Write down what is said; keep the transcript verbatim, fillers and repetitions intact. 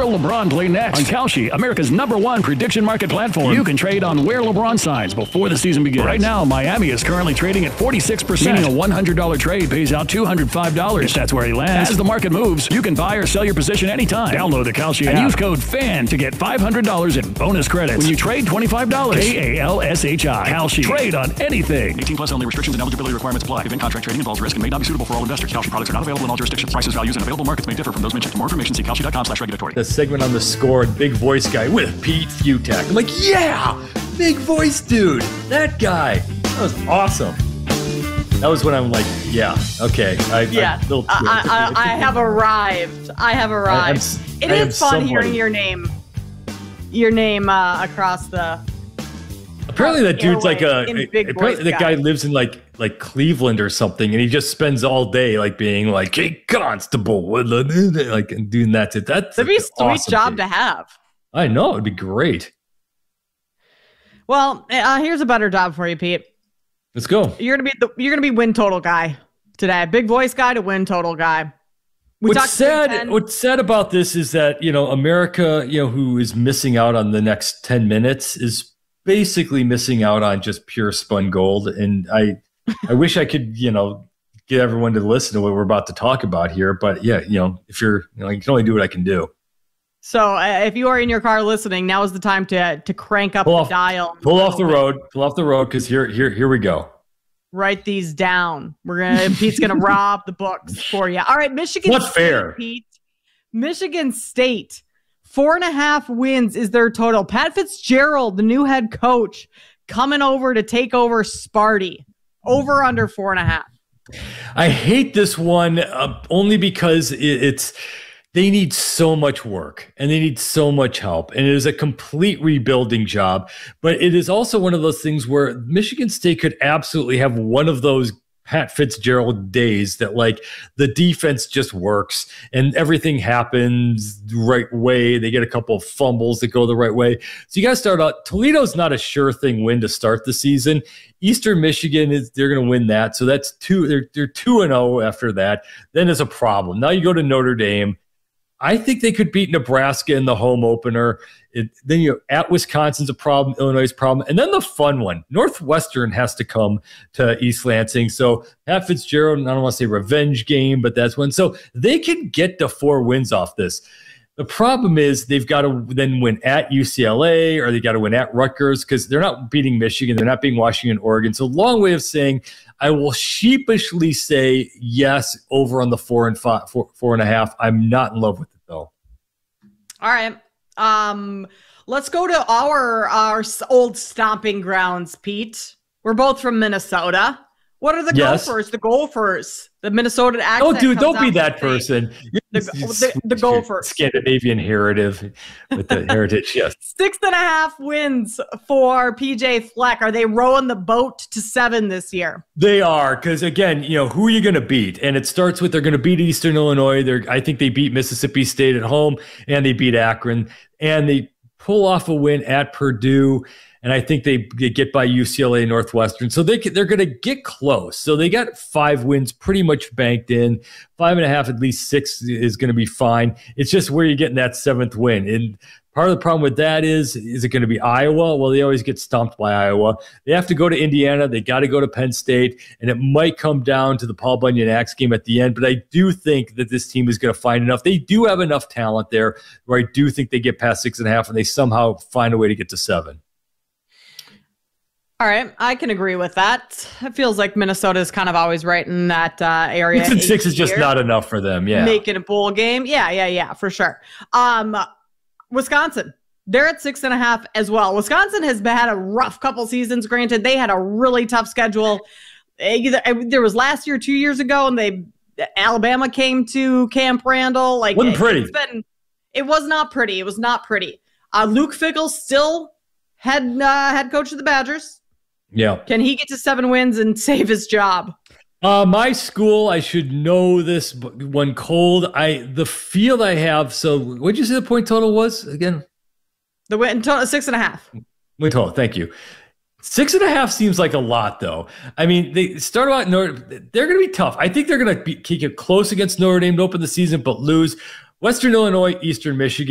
Will LeBron play next? On Kalshi, America's number one prediction market platform, you can trade on where LeBron signs before the season begins. Right now, Miami is currently trading at forty-six percent, meaning a one hundred dollar trade pays out two hundred five dollars. If that's where he lands. As the market moves, you can buy or sell your position anytime. Download the Kalshi app and use code FAN to get five hundred dollars in bonus credits when you trade twenty-five dollars. K A L S H I. Kalshi. Trade on anything. eighteen plus only. Restrictions and eligibility requirements apply. Event contract trading involves risk and may not be suitable for all investors. Kalshi products are not available in all jurisdictions. Prices, values, and available markets may differ from those mentioned. For more information, see kalshi dot com slash regulatory. The segment on The Score, big voice guy with Pete Fiutak. I'm like, yeah, big voice dude. That guy. That was awesome. That was when I'm like, yeah, okay. I, yeah, I, I, I, I have arrived. I have arrived. I, it I is fun somebody. hearing your name, your name uh, across the. Apparently that dude's like a. Apparently that guy lives in like like Cleveland or something, and he just spends all day like being like, "Hey, Constable," like and doing that. To, that's that'd be a sweet awesome job thing. to have. I know it'd be great. Well, uh, here's a better job for you, Pete. Let's go. You're gonna be the you're gonna be win total guy today. Big voice guy to win total guy. We what's sad? What's sad about this is that you know America, you know, who is missing out on the next ten minutes is basically missing out on just pure spun gold. And I, I wish I could, you know, get everyone to listen to what we're about to talk about here. But yeah, you know, if you're, you know, you can only do what I can do. So uh, if you are in your car listening, now is the time to to crank up pull the off, dial. Pull off the road. Pull off the road because here, here, here we go. Write these down. We're gonna Pete's gonna rob the books for you. All right, Michigan. Not State, fair, Pete. Michigan State, four and a half wins is their total. Pat Fitzgerald, the new head coach, coming over to take over Sparty. Over under four and a half. I hate this one uh, only because it, it's. They need so much work and they need so much help. And it is a complete rebuilding job. But it is also one of those things where Michigan State could absolutely have one of those Pat Fitzgerald days that like the defense just works and everything happens the right way. They get a couple of fumbles that go the right way. So you got to start out. Toledo's not a sure thing win to start the season. Eastern Michigan is they're going to win that. So that's two. They're they're two and zero after that. Then there's a problem. Now you go to Notre Dame. I think they could beat Nebraska in the home opener. It, then you know, at Wisconsin's a problem, Illinois' a problem, and then the fun one, Northwestern has to come to East Lansing. So Pat Fitzgerald, I don't want to say revenge game, but that's one. So they can get to four wins off this. The problem is they've got to then win at U C L A or they got to win at Rutgers because they're not beating Michigan. They're not beating Washington, Oregon. So long way of saying I will sheepishly say yes over on the four and five, four, four and a half. I'm not in love with it though. All right. Um, let's go to our, our old stomping grounds, Pete. We're both from Minnesota. What are the yes. Gophers? The Gophers. The Minnesota accent. Oh, dude, don't be that person. The, the, the Gophers. Scandinavian heritage with the heritage, yes. Six and a half wins for P J Fleck. Are they rowing the boat to seven this year? They are, because again, you know, who are you going to beat? And it starts with they're going to beat Eastern Illinois. They're, I think they beat Mississippi State at home, and they beat Akron, and they pull off a win at Purdue. And I think they, they get by U C L A, Northwestern. So they, they're going to get close. So they got five wins pretty much banked in. Five and a half, at least six is going to be fine. It's just where you're getting that seventh win. And part of the problem with that is, is it going to be Iowa? Well, they always get stomped by Iowa. They have to go to Indiana. They got to go to Penn State. And it might come down to the Paul Bunyan Axe game at the end. But I do think that this team is going to find enough. They do have enough talent there where I do think they get past six and a half and they somehow find a way to get to seven. All right, I can agree with that. It feels like Minnesota is kind of always right in that uh, area. Six and six is just not enough for them, yeah. Making a bowl game, yeah, yeah, yeah, for sure. Um, Wisconsin, they're at six and a half as well. Wisconsin has had a rough couple seasons. Granted, they had a really tough schedule. There was last year, two years ago, and they Alabama came to Camp Randall. Like, wasn't pretty. It's been, it was not pretty. It was not pretty. Uh, Luke Fickell still head uh, head coach of the Badgers. Yeah. Can he get to seven wins and save his job? Uh, my school, I should know this one cold. I the field I have. So, what did you say the point total was again? The win total six and a half. Win total. Thank you. Six and a half seems like a lot, though. I mean, they start out. Notre, they're going to be tough. I think they're going to keep it close against Notre Dame to open the season, but lose. Western Illinois, Eastern Michigan.